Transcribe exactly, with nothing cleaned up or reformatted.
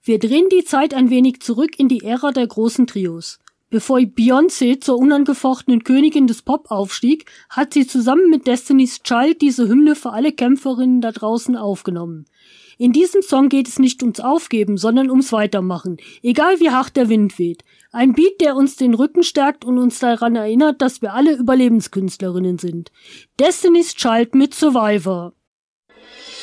Wir drehen die Zeit ein wenig zurück in die Ära der großen Trios. Bevor Beyoncé zur unangefochtenen Königin des Pop aufstieg, hat sie zusammen mit Destiny's Child diese Hymne für alle Kämpferinnen da draußen aufgenommen. In diesem Song geht es nicht ums Aufgeben, sondern ums Weitermachen, egal wie hart der Wind weht. Ein Beat, der uns den Rücken stärkt und uns daran erinnert, dass wir alle Überlebenskünstlerinnen sind. Destiny's Child mit Survivor.